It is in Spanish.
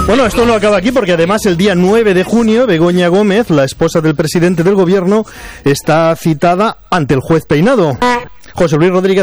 Bueno, esto no acaba aquí porque además el día 9 de junio Begoña Gómez, la esposa del presidente del gobierno, está citada ante el juez Peinado. José Luis Rodríguez